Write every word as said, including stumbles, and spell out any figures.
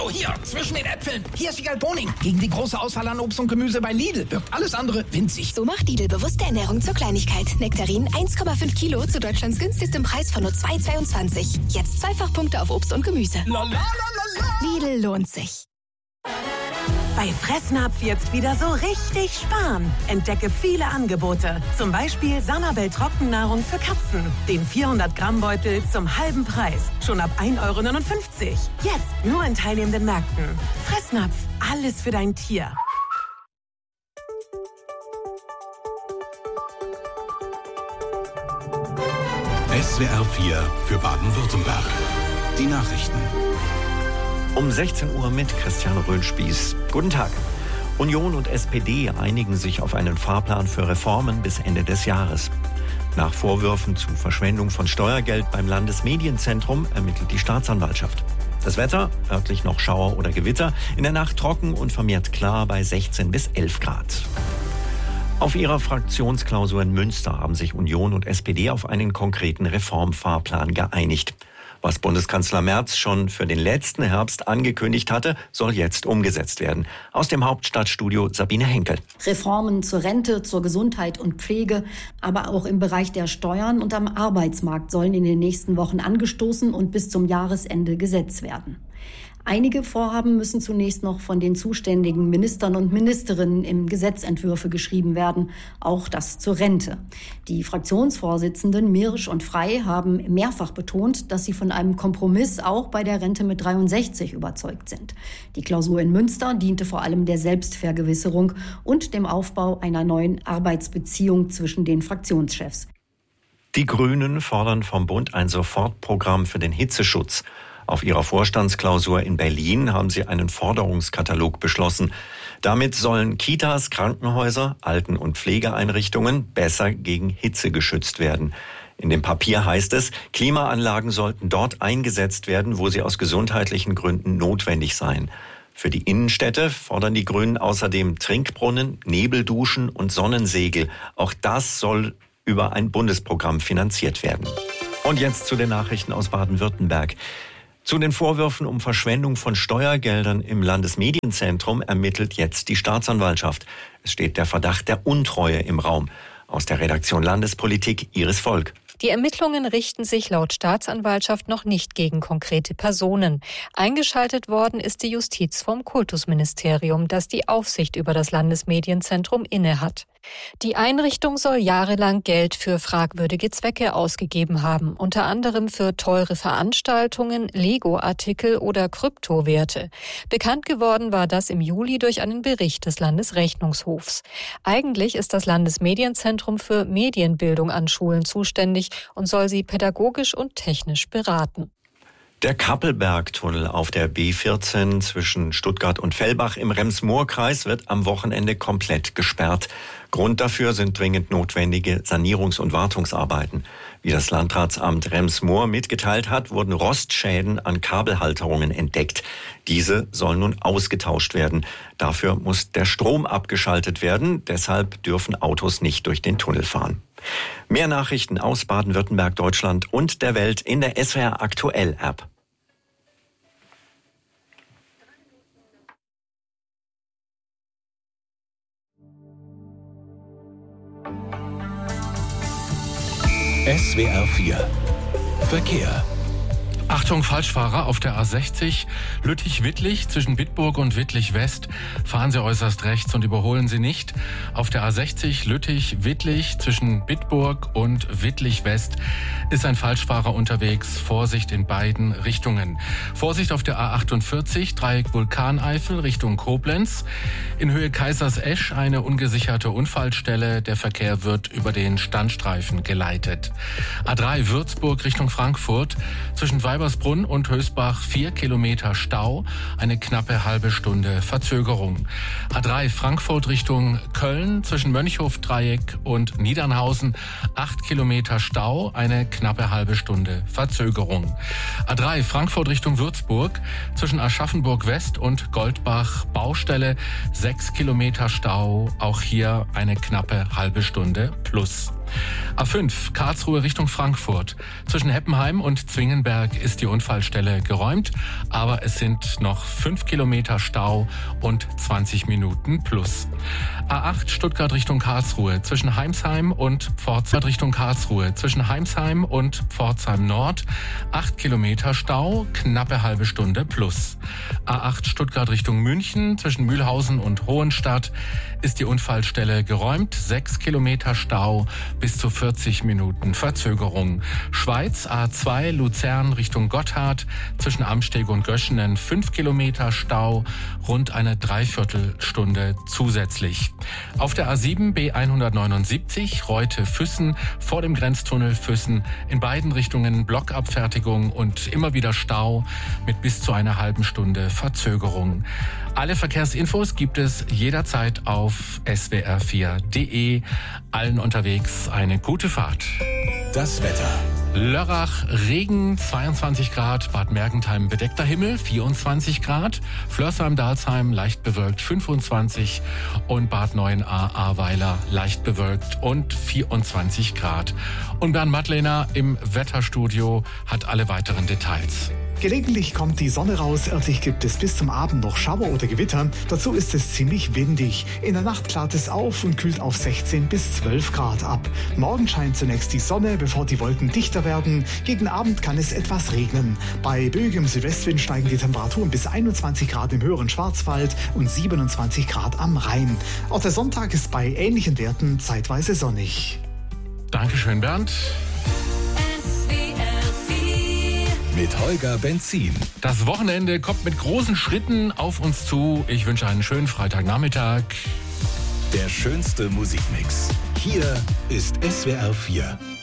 Oh, hier, zwischen den Äpfeln. Hier ist die Galboning. Gegen die große Auswahl an Obst und Gemüse bei Lidl wirkt alles andere winzig. So macht Lidl bewusste Ernährung zur Kleinigkeit. Nektarin eins Komma fünf Kilo zu Deutschlands günstigstem Preis von nur zwei Komma zweiundzwanzig. Jetzt Zweifachpunkte auf Obst und Gemüse. La, la, la, la, la. Lidl lohnt sich. Bei Fressnapf jetzt wieder so richtig sparen. Entdecke viele Angebote. Zum Beispiel Sanabel Trockennahrung für Katzen. Den vierhundert Gramm Beutel zum halben Preis. Schon ab ein Euro neunundfünfzig. Jetzt nur in teilnehmenden Märkten. Fressnapf, alles für dein Tier. S W R vier für Baden-Württemberg. Die Nachrichten. Um sechzehn Uhr mit Christian Röhnspieß. Guten Tag. Union und S P D einigen sich auf einen Fahrplan für Reformen bis Ende des Jahres. Nach Vorwürfen zu Verschwendung von Steuergeld beim Landesmedienzentrum ermittelt die Staatsanwaltschaft. Das Wetter, örtlich noch Schauer oder Gewitter, in der Nacht trocken und vermehrt klar bei sechzehn bis elf Grad. Auf ihrer Fraktionsklausur in Münster haben sich Union und S P D auf einen konkreten Reformfahrplan geeinigt. Was Bundeskanzler Merz schon für den letzten Herbst angekündigt hatte, soll jetzt umgesetzt werden. Aus dem Hauptstadtstudio Sabine Henkel. Reformen zur Rente, zur Gesundheit und Pflege, aber auch im Bereich der Steuern und am Arbeitsmarkt sollen in den nächsten Wochen angestoßen und bis zum Jahresende gesetzt werden. Einige Vorhaben müssen zunächst noch von den zuständigen Ministern und Ministerinnen im Gesetzentwürfe geschrieben werden, auch das zur Rente. Die Fraktionsvorsitzenden Mirsch und Frey haben mehrfach betont, dass sie von einem Kompromiss auch bei der Rente mit dreiundsechzig überzeugt sind. Die Klausur in Münster diente vor allem der Selbstvergewisserung und dem Aufbau einer neuen Arbeitsbeziehung zwischen den Fraktionschefs. Die Grünen fordern vom Bund ein Sofortprogramm für den Hitzeschutz. Auf ihrer Vorstandsklausur in Berlin haben sie einen Forderungskatalog beschlossen. Damit sollen Kitas, Krankenhäuser, Alten- und Pflegeeinrichtungen besser gegen Hitze geschützt werden. In dem Papier heißt es, Klimaanlagen sollten dort eingesetzt werden, wo sie aus gesundheitlichen Gründen notwendig seien. Für die Innenstädte fordern die Grünen außerdem Trinkbrunnen, Nebelduschen und Sonnensegel. Auch das soll über ein Bundesprogramm finanziert werden. Und jetzt zu den Nachrichten aus Baden-Württemberg. Zu den Vorwürfen um Verschwendung von Steuergeldern im Landesmedienzentrum ermittelt jetzt die Staatsanwaltschaft. Es steht der Verdacht der Untreue im Raum. Aus der Redaktion Landespolitik Iris Volk. Die Ermittlungen richten sich laut Staatsanwaltschaft noch nicht gegen konkrete Personen. Eingeschaltet worden ist die Justiz vom Kultusministerium, das die Aufsicht über das Landesmedienzentrum innehat. Die Einrichtung soll jahrelang Geld für fragwürdige Zwecke ausgegeben haben, unter anderem für teure Veranstaltungen, Lego-Artikel oder Kryptowerte. Bekannt geworden war das im Juli durch einen Bericht des Landesrechnungshofs. Eigentlich ist das Landesmedienzentrum für Medienbildung an Schulen zuständig und soll sie pädagogisch und technisch beraten. Der Kappelbergtunnel auf der B vierzehn zwischen Stuttgart und Fellbach im Rems-Murr-Kreis wird am Wochenende komplett gesperrt. Grund dafür sind dringend notwendige Sanierungs- und Wartungsarbeiten. Wie das Landratsamt Rems-Murr mitgeteilt hat, wurden Rostschäden an Kabelhalterungen entdeckt. Diese sollen nun ausgetauscht werden. Dafür muss der Strom abgeschaltet werden. Deshalb dürfen Autos nicht durch den Tunnel fahren. Mehr Nachrichten aus Baden-Württemberg, Deutschland und der Welt in der S W R Aktuell App. S W R vier Verkehr. Achtung, Falschfahrer auf der A sechzig, Lüttich-Wittlich zwischen Bitburg und Wittlich-West. Fahren Sie äußerst rechts und überholen Sie nicht. Auf der A sechzig, Lüttich-Wittlich zwischen Bitburg und Wittlich-West ist ein Falschfahrer unterwegs. Vorsicht in beiden Richtungen. Vorsicht auf der A achtundvierzig, Dreieck Vulkaneifel Richtung Koblenz. In Höhe Kaisersesch eine ungesicherte Unfallstelle. Der Verkehr wird über den Standstreifen geleitet. A drei Würzburg Richtung Frankfurt zwischen Weibersbrunn und Hösbach vier Kilometer Stau, eine knappe halbe Stunde Verzögerung. A drei Frankfurt Richtung Köln zwischen Mönchhof-Dreieck und Niedernhausen acht Kilometer Stau, eine knappe halbe Stunde Verzögerung. A drei Frankfurt Richtung Würzburg zwischen Aschaffenburg West und Goldbach Baustelle sechs Kilometer Stau, auch hier eine knappe halbe Stunde plus. A fünf Karlsruhe Richtung Frankfurt. Zwischen Heppenheim und Zwingenberg ist die Unfallstelle geräumt, aber es sind noch fünf Kilometer Stau und zwanzig Minuten plus. A acht Stuttgart Richtung Karlsruhe. Zwischen Heimsheim und Pforzheim Richtung Karlsruhe. Zwischen Heimsheim und Pforzheim Nord. acht Kilometer Stau, knappe halbe Stunde plus. A acht Stuttgart Richtung München. Zwischen Mühlhausen und Hohenstadt ist die Unfallstelle geräumt. sechs Kilometer Stau, bis zu vierzig Minuten Verzögerung. Schweiz A zwei Luzern Richtung Gotthard. Zwischen Amsteg und Göschenen fünf Kilometer Stau, rund eine Dreiviertelstunde zusätzlich. Auf der A sieben B hundertneunundsiebzig Reute-Füssen vor dem Grenztunnel Füssen in beiden Richtungen Blockabfertigung und immer wieder Stau mit bis zu einer halben Stunde Verzögerung. Alle Verkehrsinfos gibt es jederzeit auf S W R vier punkt de. Allen unterwegs eine gute Fahrt. Das Wetter. Lörrach, Regen, zweiundzwanzig Grad, Bad Mergentheim, bedeckter Himmel, vierundzwanzig Grad, Flörsheim-Dalsheim, leicht bewölkt, fünfundzwanzig und Bad Neuenahr-Ahrweiler, leicht bewölkt und vierundzwanzig Grad. Und Bernd Madlener im Wetterstudio hat alle weiteren Details. Gelegentlich kommt die Sonne raus, örtlich gibt es bis zum Abend noch Schauer oder Gewitter. Dazu ist es ziemlich windig. In der Nacht klart es auf und kühlt auf sechzehn bis zwölf Grad ab. Morgen scheint zunächst die Sonne, bevor die Wolken dichter werden. Gegen Abend kann es etwas regnen. Bei böigem Südwestwind steigen die Temperaturen bis einundzwanzig Grad im höheren Schwarzwald und siebenundzwanzig Grad am Rhein. Auch der Sonntag ist bei ähnlichen Werten zeitweise sonnig. Dankeschön, Bernd. Mit Holger Benzin. Das Wochenende kommt mit großen Schritten auf uns zu. Ich wünsche einen schönen Freitagnachmittag. Der schönste Musikmix. Hier ist S W R vier.